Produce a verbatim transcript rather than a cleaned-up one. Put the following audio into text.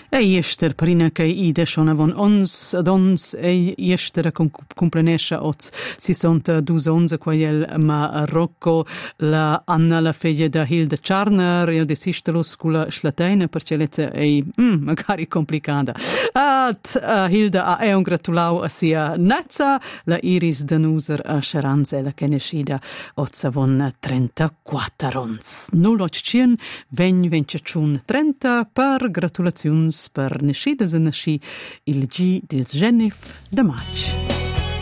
E iester prina che ide schon avon ons ad ons e iester comprenesce oz si sont dus onze quael ma Rocco la Anna la figlia da Hilda Charner e desistelo scula slateina perché lezza e mm, magari complicata. At uh, Hilda a e un gratulau a sia nazza la Iris Danuser a Scheranze la kenesida oz avon trentaquattro ons. Null cien vegn ventiachun trenta per gratulaziuns per nascida se nasci il G dils Genif de maig.